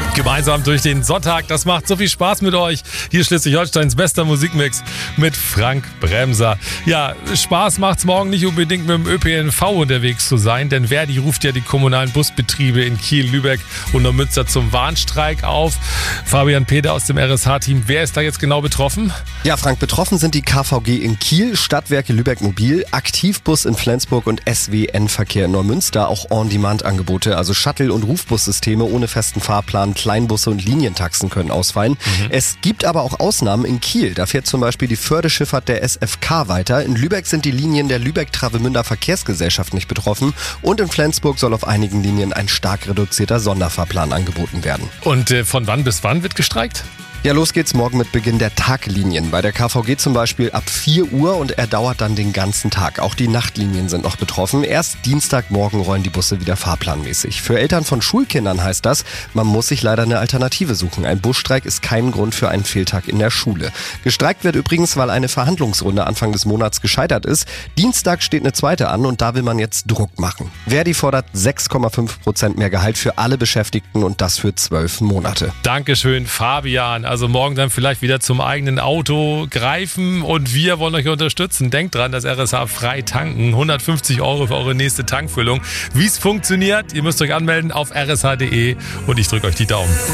Gemeinsam durch den Sonntag. Das macht so viel Spaß mit euch. Hier Schleswig-Holsteins bester Musikmix mit Frank Bremser. Ja, Spaß macht's morgen nicht unbedingt mit dem ÖPNV unterwegs zu sein, denn Verdi ruft ja die kommunalen Busbetriebe in Kiel, Lübeck und Neumünster zum Warnstreik auf. Fabian Peter aus dem RSH-Team, wer ist da jetzt genau betroffen? Ja, Frank, betroffen sind die KVG in Kiel, Stadtwerke Lübeck Mobil, Aktivbus in Flensburg und SWN-Verkehr in Neumünster. Auch On-Demand-Angebote, also Shuttle- und Rufbussysteme ohne festen Fahrplan, Kleinbusse und Linientaxen können ausfallen. Es gibt aber auch Ausnahmen in Kiel. Da fährt zum Beispiel die Fördeschifffahrt der SFK weiter. In Lübeck sind die Linien der Lübeck-Travemünder Verkehrsgesellschaft nicht betroffen. Und in Flensburg soll auf einigen Linien ein stark reduzierter Sonderfahrplan angeboten werden. Und von wann bis wann wird gestreikt? Ja, los geht's morgen mit Beginn der Taglinien. Bei der KVG zum Beispiel ab 4 Uhr und er dauert dann den ganzen Tag. Auch die Nachtlinien sind noch betroffen. Erst Dienstagmorgen rollen die Busse wieder fahrplanmäßig. Für Eltern von Schulkindern heißt das, man muss sich leider eine Alternative suchen. Ein Busstreik ist kein Grund für einen Fehltag in der Schule. Gestreikt wird übrigens, weil eine Verhandlungsrunde Anfang des Monats gescheitert ist. Dienstag steht eine zweite an und da will man jetzt Druck machen. Verdi fordert 6,5% mehr Gehalt für alle Beschäftigten und das für 12 Monate. Dankeschön, Fabian. Also morgen dann vielleicht wieder zum eigenen Auto greifen und wir wollen euch unterstützen. Denkt dran, das RSH frei tanken. 150 € für eure nächste Tankfüllung. Wie es funktioniert, ihr müsst euch anmelden auf rsh.de und ich drücke euch die Daumen.